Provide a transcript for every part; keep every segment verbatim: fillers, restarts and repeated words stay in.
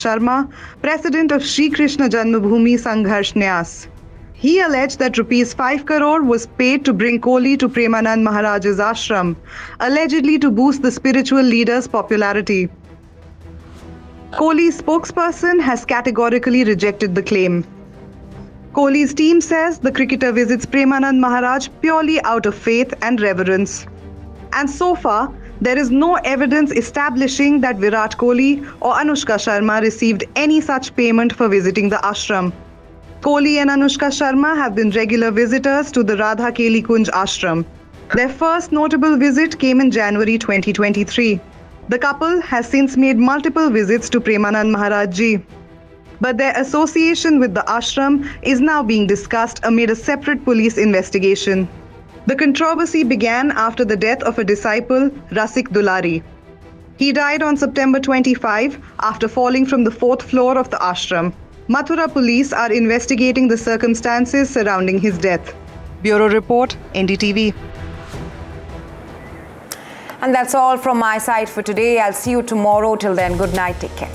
Sharma, president of Sri Krishna Janmabhoomi Sangharsh Nyas. He alleged that rupees five crore was paid to bring Kohli to Premanand Maharaj's ashram, allegedly to boost the spiritual leader's popularity. Kohli's spokesperson has categorically rejected the claim. Kohli's team says the cricketer visits Premanand Maharaj purely out of faith and reverence. And so far, there is no evidence establishing that Virat Kohli or Anushka Sharma received any such payment for visiting the ashram. Kohli and Anushka Sharma have been regular visitors to the Radha Keli Kunj ashram. Their first notable visit came in January twenty twenty-three. The couple has since made multiple visits to Premanand Maharaj Ji. But their association with the ashram is now being discussed amid a separate police investigation. The controversy began after the death of a disciple, Rasik Dulari. He died on September twenty-fifth after falling from the fourth floor of the ashram. Mathura police are investigating the circumstances surrounding his death. Bureau Report, N D T V. And that's all from my side for today. I'll see you tomorrow. Till then, good night. Take care.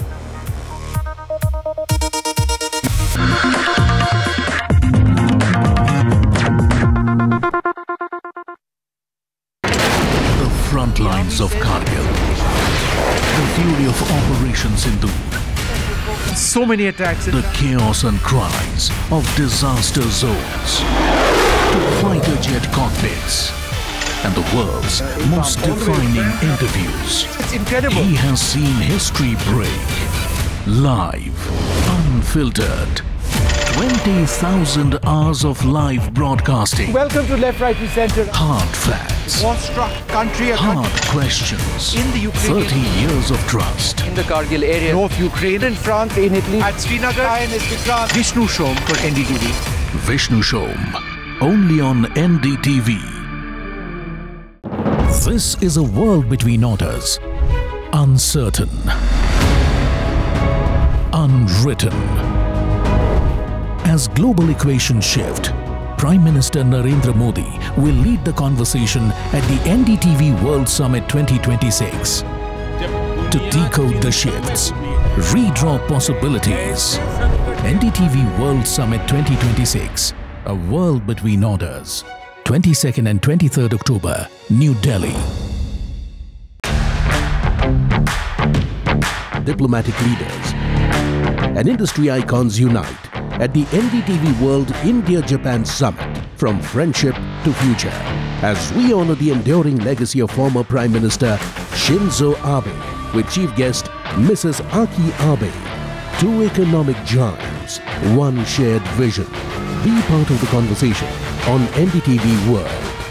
The front lines of Kargil. The fury of Operation Sindoor. So many attacks. The chaos and cries of disaster zones. To fighter jet cockpits. And the world's most defining interviews. It's incredible. He has seen history break. Live. Unfiltered. twenty thousand hours of live broadcasting. Welcome to Left, Right and Centre. Hard facts. War-struck country. Hard questions. In the Ukraine. thirty years of trust. In the Kargil area. North Ukraine. In France. In Italy. At Srinagar. I N S Vikrant. Vishnu Shom for N D T V. Vishnu Shom. Only on N D T V. This is a world between orders. Uncertain. Unwritten. As global equations shift, Prime Minister Narendra Modi will lead the conversation at the N D T V World Summit twenty twenty-six. To decode the shifts, redraw possibilities. N D T V World Summit twenty twenty-six, a world between orders. twenty-second and twenty-third October, New Delhi. Diplomatic leaders and industry icons unite at the N D T V World India-Japan Summit, from friendship to future, as we honor the enduring legacy of former Prime Minister Shinzo Abe with chief guest Missus Aki Abe. Two economic giants, one shared vision. Be part of the conversation on N D T V World.